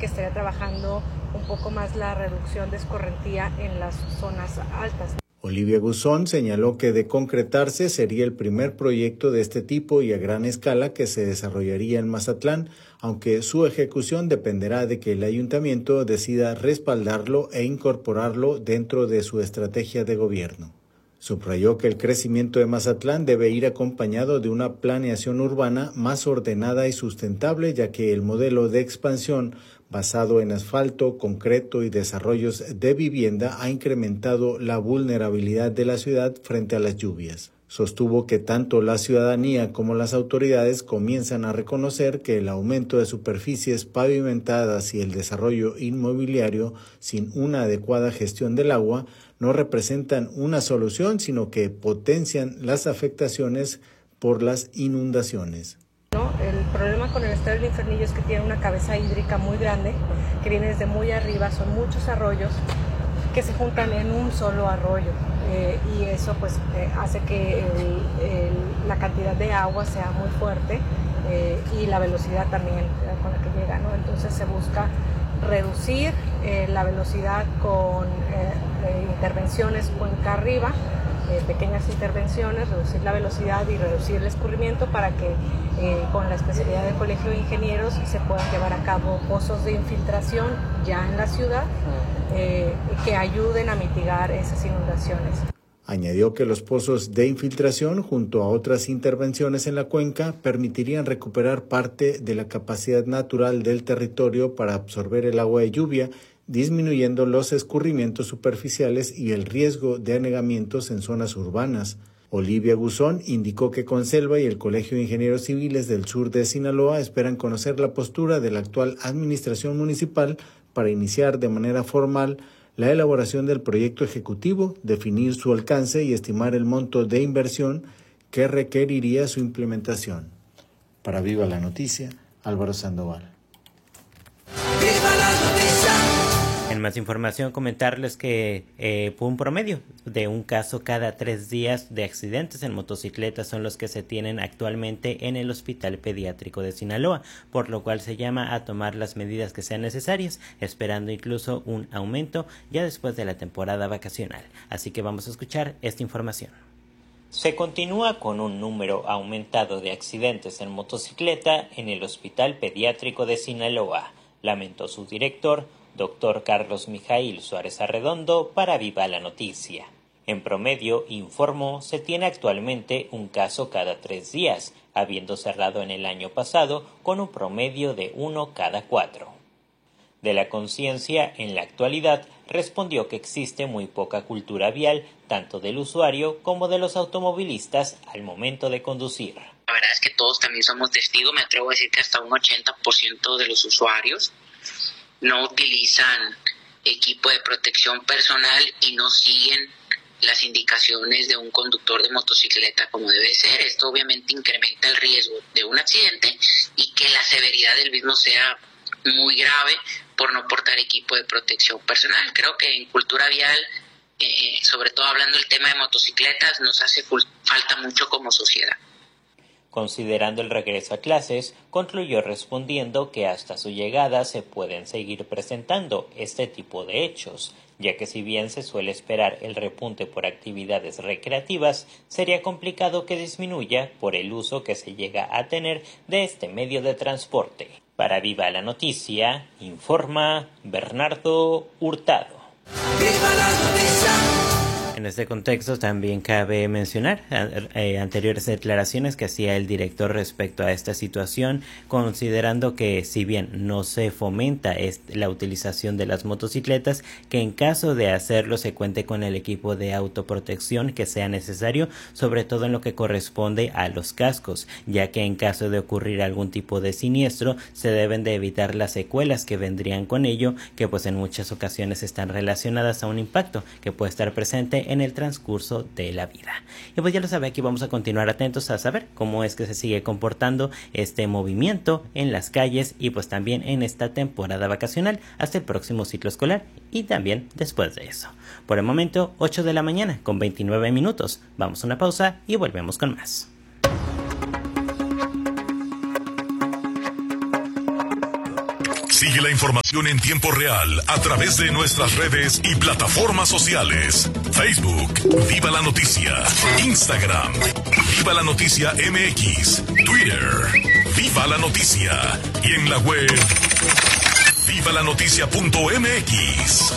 que estaría trabajando un poco más la reducción de escorrentía en las zonas altas. Olivia Guzón señaló que de concretarse sería el primer proyecto de este tipo y a gran escala que se desarrollaría en Mazatlán, aunque su ejecución dependerá de que el ayuntamiento decida respaldarlo e incorporarlo dentro de su estrategia de gobierno. Subrayó que el crecimiento de Mazatlán debe ir acompañado de una planeación urbana más ordenada y sustentable, ya que el modelo de expansión basado en asfalto, concreto y desarrollos de vivienda ha incrementado la vulnerabilidad de la ciudad frente a las lluvias. Sostuvo que tanto la ciudadanía como las autoridades comienzan a reconocer que el aumento de superficies pavimentadas y el desarrollo inmobiliario sin una adecuada gestión del agua no representan una solución, sino que potencian las afectaciones por las inundaciones. El problema con el estuario del Infernillo es que tiene una cabeza hídrica muy grande, que viene desde muy arriba, son muchos arroyos que se juntan en un solo arroyo, y eso pues hace que la cantidad de agua sea muy fuerte, y la velocidad también con la que llega, ¿no? Entonces se busca reducir la velocidad con intervenciones cuenca arriba, pequeñas intervenciones, reducir la velocidad y reducir el escurrimiento para que con la especialidad del Colegio de Ingenieros se puedan llevar a cabo pozos de infiltración ya en la ciudad que ayuden a mitigar esas inundaciones. Añadió que los pozos de infiltración, junto a otras intervenciones en la cuenca, permitirían recuperar parte de la capacidad natural del territorio para absorber el agua de lluvia, disminuyendo los escurrimientos superficiales y el riesgo de anegamientos en zonas urbanas. Olivia Guzón indicó que Conselva y el Colegio de Ingenieros Civiles del sur de Sinaloa esperan conocer la postura de la actual administración municipal para iniciar de manera formal la elaboración del proyecto ejecutivo, definir su alcance y estimar el monto de inversión que requeriría su implementación. Para Viva la Noticia, Álvaro Sandoval. ¡Viva la noticia! En más información, comentarles que un promedio de un caso cada 3 días de accidentes en motocicletas son los que se tienen actualmente en el Hospital Pediátrico de Sinaloa, por lo cual se llama a tomar las medidas que sean necesarias, esperando incluso un aumento ya después de la temporada vacacional. Así que vamos a escuchar esta información. Se continúa con un número aumentado de accidentes en motocicleta en el Hospital Pediátrico de Sinaloa, lamentó su director, Dr. Carlos Mijail Suárez Arredondo, para Viva la Noticia. En promedio, informó, se tiene actualmente un caso cada 3 días, habiendo cerrado en el año pasado con un promedio de 1 cada 4. De la conciencia, en la actualidad, respondió que existe muy poca cultura vial, tanto del usuario como de los automovilistas al momento de conducir. La verdad es que todos también somos testigos, me atrevo a decir que hasta un 80% de los usuarios no utilizan equipo de protección personal y no siguen las indicaciones de un conductor de motocicleta como debe ser. Esto obviamente incrementa el riesgo de un accidente y que la severidad del mismo sea muy grave por no portar equipo de protección personal. Creo que en cultura vial, sobre todo hablando del tema de motocicletas, nos hace falta mucho como sociedad. Considerando el regreso a clases, concluyó respondiendo que hasta su llegada se pueden seguir presentando este tipo de hechos, ya que si bien se suele esperar el repunte por actividades recreativas, sería complicado que disminuya por el uso que se llega a tener de este medio de transporte. Para Viva la Noticia, informa Bernardo Hurtado. ¡Viva la noticia! En este contexto también cabe mencionar anteriores declaraciones que hacía el director respecto a esta situación, considerando que si bien no se fomenta la utilización de las motocicletas, que en caso de hacerlo se cuente con el equipo de autoprotección que sea necesario, sobre todo en lo que corresponde a los cascos, ya que en caso de ocurrir algún tipo de siniestro se deben de evitar las secuelas que vendrían con ello, que pues en muchas ocasiones están relacionadas a un impacto que puede estar presente en el transcurso de la vida. Y pues ya lo sabe, aquí vamos a continuar atentos a saber cómo es que se sigue comportando este movimiento en las calles y pues también en esta temporada vacacional hasta el próximo ciclo escolar y también después de eso. Por el momento, 8 de la mañana con 29 minutos. Vamos a una pausa y volvemos con más. Sigue la información en tiempo real a través de nuestras redes y plataformas sociales. Facebook, Viva la Noticia. Instagram, Viva la Noticia MX. Twitter, Viva la Noticia. Y en la web, vivalanoticia.mx.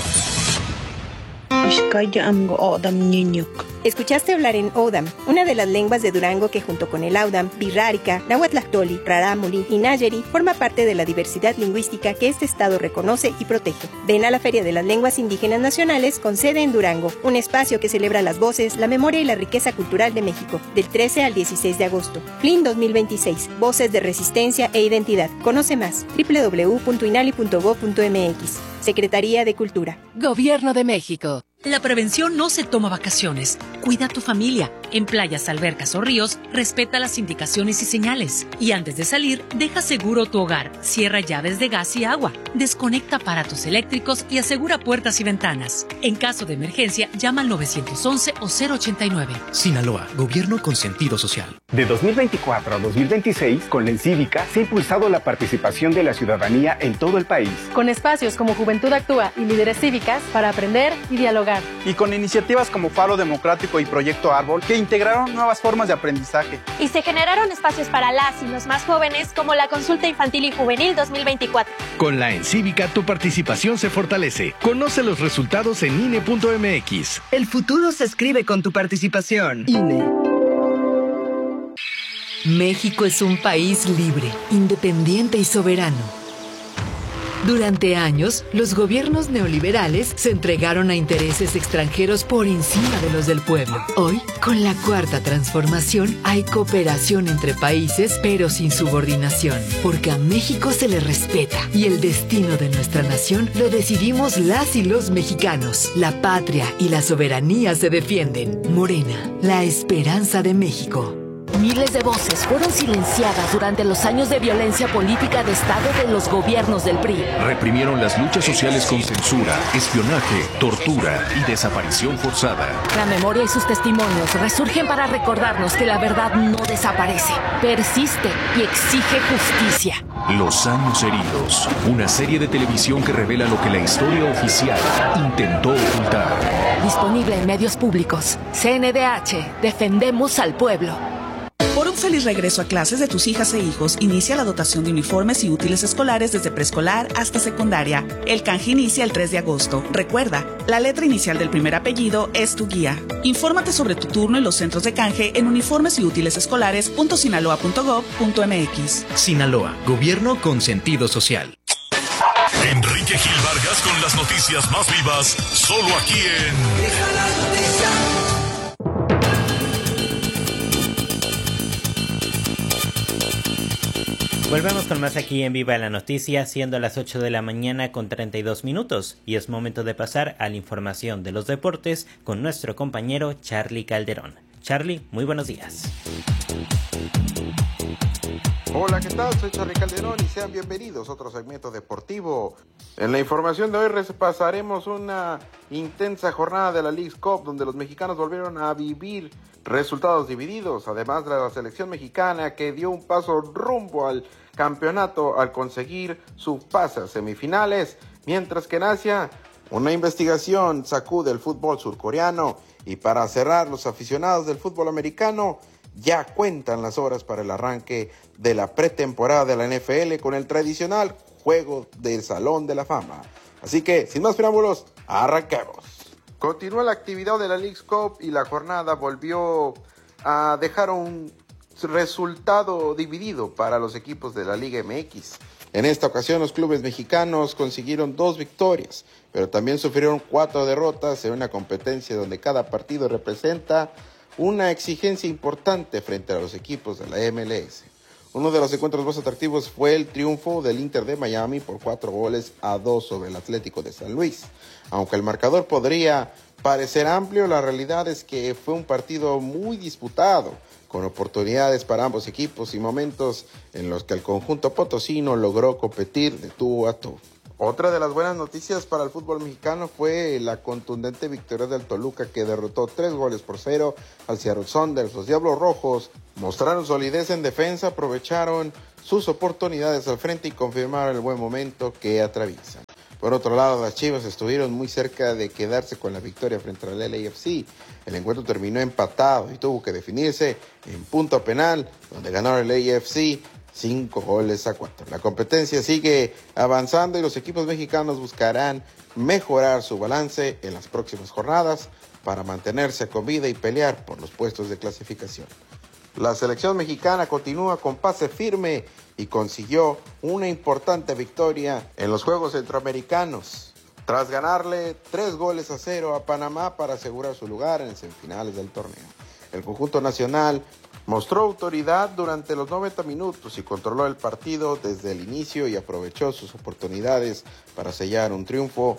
Escuchaste hablar en O'odham, una de las lenguas de Durango que junto con el Audam, Birrárica, Nahuatlahtoli, Rarámuri y Nayeri forma parte de la diversidad lingüística que este estado reconoce y protege. Ven a la Feria de las Lenguas Indígenas Nacionales con sede en Durango, un espacio que celebra las voces, la memoria y la riqueza cultural de México, del 13 al 16 de agosto. FLIN 2026, Voces de Resistencia e Identidad. Conoce más, www.inali.gov.mx. Secretaría de Cultura. Gobierno de México. La prevención no se toma vacaciones. Cuida a tu familia. En playas, albercas o ríos, respeta las indicaciones y señales. Y antes de salir, deja seguro tu hogar. Cierra llaves de gas y agua. Desconecta aparatos eléctricos y asegura puertas y ventanas. En caso de emergencia, llama al 911 o 089. Sinaloa, gobierno con sentido social. De 2024 a 2026, con la Cívica se ha impulsado la participación de la ciudadanía en todo el país. Con espacios como Juventud Actúa y Líderes Cívicas para aprender y dialogar. Y con iniciativas como Faro Democrático y Proyecto Árbol que integraron nuevas formas de aprendizaje. Y se generaron espacios para las y los más jóvenes como la Consulta Infantil y Juvenil 2024. Con la Encívica tu participación se fortalece. Conoce los resultados en INE.mx. El futuro se escribe con tu participación. INE. México es un país libre, independiente y soberano. Durante años, los gobiernos neoliberales se entregaron a intereses extranjeros por encima de los del pueblo. Hoy, con la Cuarta Transformación, hay cooperación entre países, pero sin subordinación, porque a México se le respeta y el destino de nuestra nación lo decidimos las y los mexicanos. La patria y la soberanía se defienden. Morena, la esperanza de México. Miles de voces fueron silenciadas durante los años de violencia política de Estado de los gobiernos del PRI. Reprimieron las luchas sociales con censura, espionaje, tortura y desaparición forzada. La memoria y sus testimonios resurgen para recordarnos que la verdad no desaparece, persiste y exige justicia. Los años heridos, una serie de televisión que revela lo que la historia oficial intentó ocultar. Disponible en medios públicos. CNDH, defendemos al pueblo. Por un feliz regreso a clases de tus hijas e hijos, inicia la dotación de uniformes y útiles escolares desde preescolar hasta secundaria. El canje inicia el 3 de agosto. Recuerda, la letra inicial del primer apellido es tu guía. Infórmate sobre tu turno en los centros de canje en uniformes y útiles escolares.sinaloa.gov.mx. Sinaloa, gobierno con sentido social. Enrique Gil Vargas con las noticias más vivas, solo aquí en Viva la Noticia. Volvemos con más aquí en Viva la Noticia, siendo las 8 de la mañana con 32 minutos. Y es momento de pasar a la información de los deportes con nuestro compañero Charlie Calderón. Charlie, muy buenos días. Hola, ¿qué tal? Soy Charlie Calderón y sean bienvenidos a otro segmento deportivo. En la información de hoy repasaremos una intensa jornada de la Leagues Cup donde los mexicanos volvieron a vivir resultados divididos, además de la selección mexicana que dio un paso rumbo al campeonato al conseguir su pase a semifinales, mientras que en Asia una investigación sacude el fútbol surcoreano y para cerrar los aficionados del fútbol americano ya cuentan las horas para el arranque de la pretemporada de la NFL con el tradicional juego del Salón de la Fama. Así que, sin más preámbulos, arranquemos. Continúa la actividad de la Leagues Cup y la jornada volvió a dejar un resultado dividido para los equipos de la Liga MX. En esta ocasión los clubes mexicanos consiguieron 2 victorias, pero también sufrieron 4 derrotas en una competencia donde cada partido representa una exigencia importante frente a los equipos de la MLS. Uno de los encuentros más atractivos fue el triunfo del Inter de Miami por 4-2 sobre el Atlético de San Luis. Aunque el marcador podría parecer amplio, la realidad es que fue un partido muy disputado, con oportunidades para ambos equipos y momentos en los que el conjunto potosino logró competir de tú a tú. Otra de las buenas noticias para el fútbol mexicano fue la contundente victoria del Toluca que derrotó 3-0 al Seattle Sounders. Los Diablos Rojos mostraron solidez en defensa, aprovecharon sus oportunidades al frente y confirmaron el buen momento que atraviesan. Por otro lado, las Chivas estuvieron muy cerca de quedarse con la victoria frente al LAFC. El encuentro terminó empatado y tuvo que definirse en punto penal, donde ganó el LAFC 5-4. La competencia sigue avanzando y los equipos mexicanos buscarán mejorar su balance en las próximas jornadas para mantenerse con vida y pelear por los puestos de clasificación. La selección mexicana continúa con pase firme y consiguió una importante victoria en los Juegos Centroamericanos, tras ganarle 3-0 a Panamá para asegurar su lugar en semifinales del torneo. El conjunto nacional mostró autoridad durante los 90 minutos y controló el partido desde el inicio y aprovechó sus oportunidades para sellar un triunfo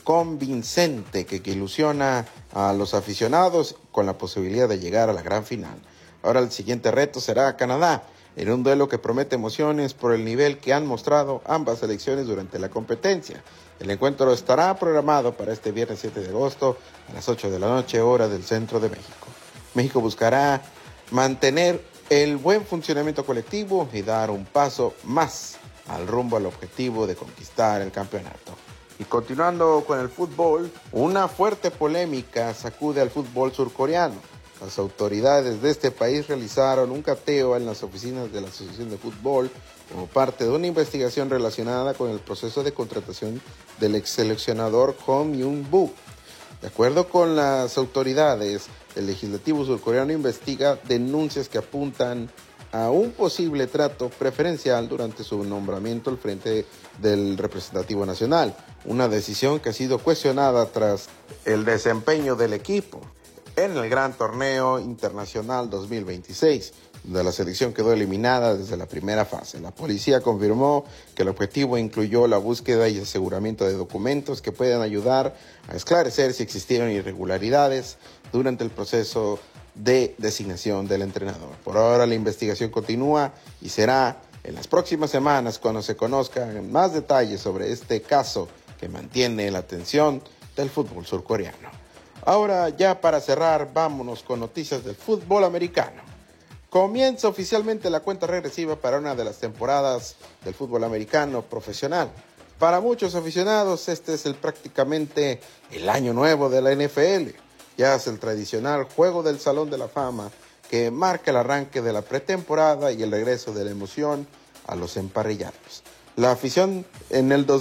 convincente que ilusiona a los aficionados con la posibilidad de llegar a la gran final. Ahora el siguiente reto será Canadá, en un duelo que promete emociones por el nivel que han mostrado ambas selecciones durante la competencia. El encuentro estará programado para este viernes 7 de agosto a las 8 de la noche, hora del centro de México. México buscará mantener el buen funcionamiento colectivo y dar un paso más al rumbo al objetivo de conquistar el campeonato. Y continuando con el fútbol, una fuerte polémica sacude al fútbol surcoreano. Las autoridades de este país realizaron un cateo en las oficinas de la Asociación de Fútbol como parte de una investigación relacionada con el proceso de contratación del ex seleccionador Hong Myung-boo. De acuerdo con las autoridades, el legislativo surcoreano investiga denuncias que apuntan a un posible trato preferencial durante su nombramiento al frente del representativo nacional, una decisión que ha sido cuestionada tras el desempeño del equipo en el Gran Torneo Internacional 2026, donde la selección quedó eliminada desde la primera fase. La policía confirmó que el objetivo incluyó la búsqueda y aseguramiento de documentos que puedan ayudar a esclarecer si existieron irregularidades durante el proceso de designación del entrenador. Por ahora la investigación continúa y será en las próximas semanas cuando se conozcan más detalles sobre este caso que mantiene la atención del fútbol surcoreano. Ahora ya para cerrar, vámonos con noticias del fútbol americano. Comienza oficialmente la cuenta regresiva para una de las temporadas del fútbol americano profesional. Para muchos aficionados este es prácticamente el año nuevo de la NFL. Ya es el tradicional juego del Salón de la Fama que marca el arranque de la pretemporada y el regreso de la emoción a los emparrillados. La afición en el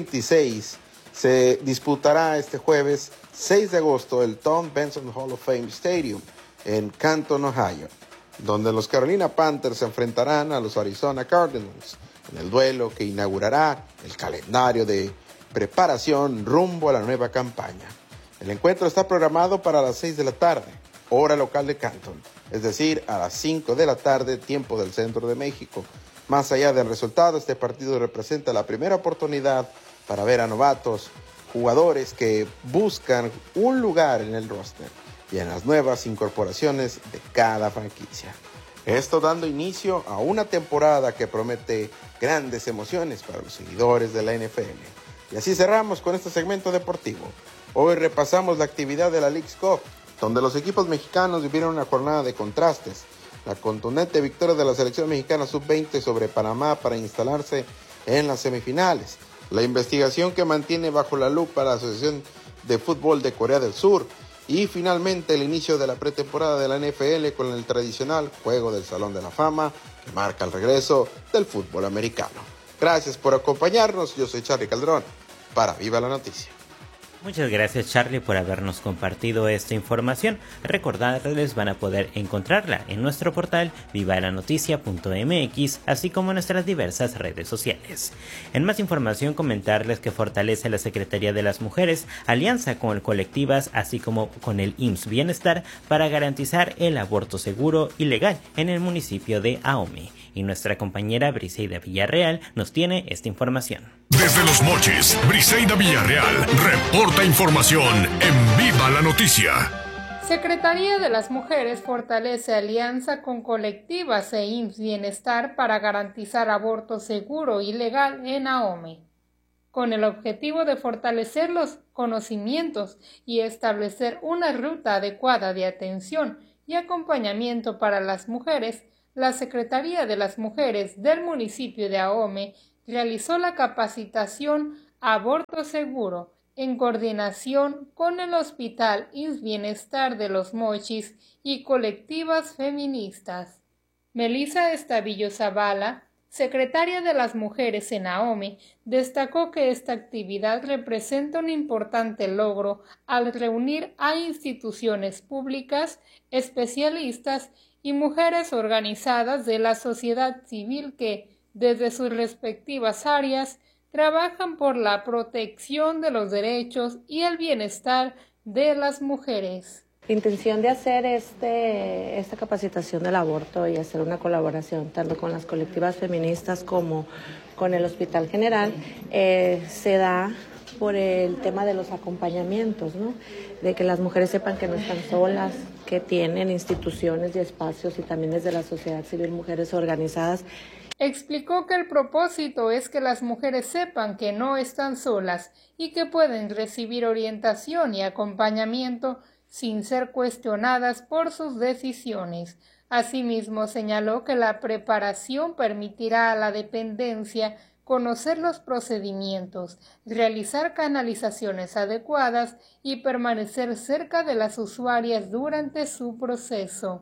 2026 se disputará este jueves 6 de agosto el Tom Benson Hall of Fame Stadium en Canton, Ohio, donde los Carolina Panthers se enfrentarán a los Arizona Cardinals en el duelo que inaugurará el calendario de preparación rumbo a la nueva campaña. El encuentro está programado para las 6 de la tarde, hora local de Canton, es decir, a las 5 de la tarde, tiempo del centro de México. Más allá del resultado, este partido representa la primera oportunidad para ver a novatos, jugadores que buscan un lugar en el roster y en las nuevas incorporaciones de cada franquicia. Esto dando inicio a una temporada que promete grandes emociones para los seguidores de la NFL. Y así cerramos con este segmento deportivo. Hoy repasamos la actividad de la Leagues Cup, donde los equipos mexicanos vivieron una jornada de contrastes. La contundente victoria de la selección mexicana sub-20 sobre Panamá para instalarse en las semifinales. La investigación que mantiene bajo la lupa la Asociación de Fútbol de Corea del Sur. Y finalmente el inicio de la pretemporada de la NFL con el tradicional Juego del Salón de la Fama que marca el regreso del fútbol americano. Gracias por acompañarnos. Yo soy Charly Calderón para Viva la Noticia. Muchas gracias, Charly, por habernos compartido esta información. Recordarles, van a poder encontrarla en nuestro portal vivalanoticia.mx, así como en nuestras diversas redes sociales. En más información, comentarles que fortalece la Secretaría de las Mujeres alianza con colectivas, así como con el IMSS Bienestar para garantizar el aborto seguro y legal en el municipio de Ahome. Y nuestra compañera Briseida Villarreal nos tiene esta información. Desde Los Mochis, Briseida Villarreal reporta información en Viva la Noticia. Secretaría de las Mujeres fortalece alianza con colectivas e IMSS Bienestar para garantizar aborto seguro y legal en Ahome, con el objetivo de fortalecer los conocimientos y establecer una ruta adecuada de atención y acompañamiento para las mujeres. la Secretaría de las Mujeres del municipio de Ahome realizó la capacitación Aborto Seguro en coordinación con el Hospital IMSS Bienestar de Los Mochis y colectivas feministas. Melissa Estavillo Zavala, secretaria de las Mujeres en Ahome, destacó que esta actividad representa un importante logro al reunir a instituciones públicas, especialistas y mujeres organizadas de la sociedad civil que, desde sus respectivas áreas, trabajan por la protección de los derechos y el bienestar de las mujeres. La intención de hacer esta capacitación del aborto y hacer una colaboración tanto con las colectivas feministas como con el Hospital General se da por el tema de los acompañamientos, ¿no? De que las mujeres sepan que no están solas, que tienen instituciones y espacios y también desde la sociedad civil mujeres organizadas. Explicó que el propósito es que las mujeres sepan que no están solas y que pueden recibir orientación y acompañamiento sin ser cuestionadas por sus decisiones. Asimismo, señaló que la preparación permitirá a la dependencia conocer los procedimientos, realizar canalizaciones adecuadas y permanecer cerca de las usuarias durante su proceso.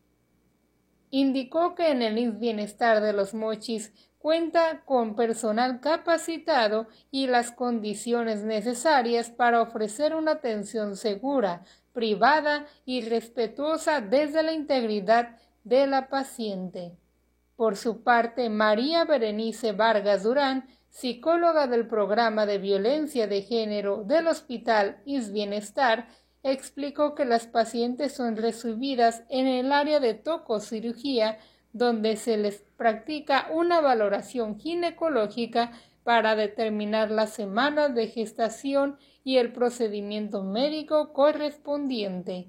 Indicó que en el IMSS Bienestar de Los Mochis cuenta con personal capacitado y las condiciones necesarias para ofrecer una atención segura, privada y respetuosa desde la integridad de la paciente. Por su parte, María Berenice Vargas Durán, psicóloga del programa de violencia de género del Hospital IMSS Bienestar, explicó que las pacientes son recibidas en el área de tococirugía, donde se les practica una valoración ginecológica para determinar las semanas de gestación y el procedimiento médico correspondiente.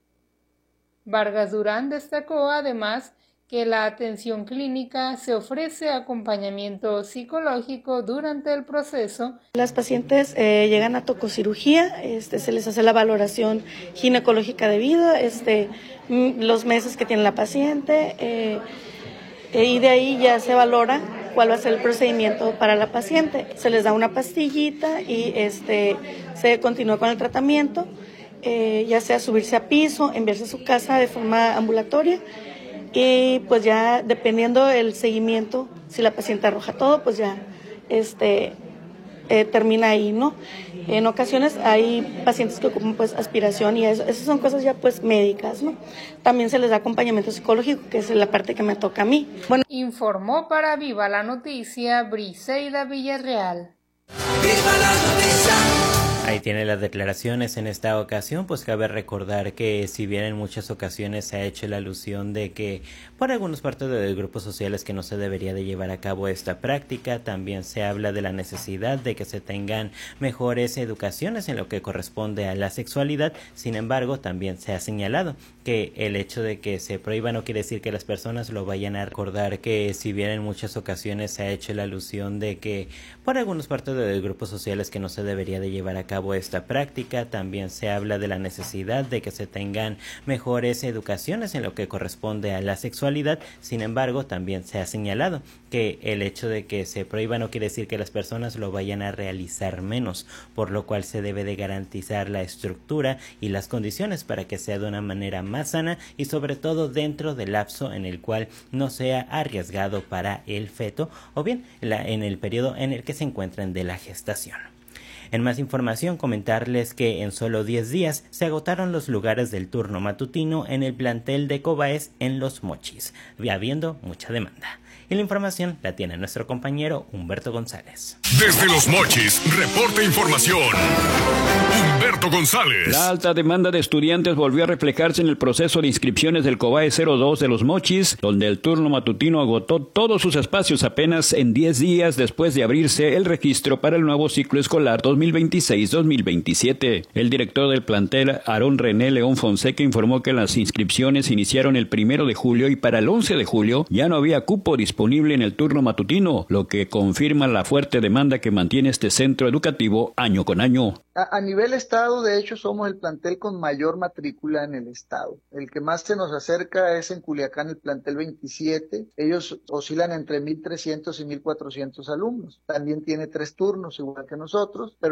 Vargas Durán destacó además que la atención clínica se ofrece acompañamiento psicológico durante el proceso. Las pacientes llegan a tococirugía, se les hace la valoración ginecológica debida, los meses que tiene la paciente y de ahí ya se valora cuál va a ser el procedimiento para la paciente. Se les da una pastillita y se continúa con el tratamiento, ya sea subirse a piso, enviarse a su casa de forma ambulatoria. Y pues ya dependiendo del seguimiento, si la paciente arroja todo, pues ya termina ahí, ¿no? En ocasiones hay pacientes que ocupan pues aspiración y esas son cosas ya pues médicas, ¿no? También se les da acompañamiento psicológico, que es la parte que me toca a mí. Bueno. Informó para Viva la Noticia Briseida Villarreal. ¡Viva la noticia! Ahí tiene las declaraciones en esta ocasión, pues cabe recordar que si bien en muchas ocasiones se ha hecho la alusión de que por algunos partes de grupos sociales que no se debería de llevar a cabo esta práctica, también se habla de la necesidad de que se tengan mejores educaciones en lo que corresponde a la sexualidad. Sin embargo, también se ha señalado que el hecho de que se prohíba no quiere decir que las personas lo vayan a recordar, que si bien en muchas ocasiones se ha hecho la alusión de que por algunos partes de grupos sociales que no se debería de llevar a cabo esta práctica, también se habla de la necesidad de que se tengan mejores educaciones en lo que corresponde a la sexualidad. Sin embargo, también se ha señalado que el hecho de que se prohíba no quiere decir que las personas lo vayan a realizar menos, por lo cual se debe de garantizar la estructura y las condiciones para que sea de una manera más sana y sobre todo dentro del lapso en el cual no sea arriesgado para el feto o bien en el periodo en el que se encuentren de la gestación. En más información, comentarles que en solo 10 días se agotaron los lugares del turno matutino en el plantel de Cobaes en Los Mochis, habiendo mucha demanda. Y la información la tiene nuestro compañero Humberto González. Desde Los Mochis, reporta información Humberto González. La alta demanda de estudiantes volvió a reflejarse en el proceso de inscripciones del COBAE 02 de Los Mochis, donde el turno matutino agotó todos sus espacios apenas en 10 días después de abrirse el registro para el nuevo ciclo escolar 2026-2027. El director del plantel, Aarón René León Fonseca, informó que las inscripciones iniciaron el 1 de julio y para el 11 de julio ya no había cupo disponible disponible en el turno matutino, lo que confirma la fuerte demanda que mantiene este centro educativo año con año. A nivel estado, de hecho, somos el plantel con mayor matrícula en el estado. El que más se nos acerca es en Culiacán, el plantel 27. Ellos oscilan entre 1,300 y 1,400 alumnos. También tiene 3 turnos, igual que nosotros, pero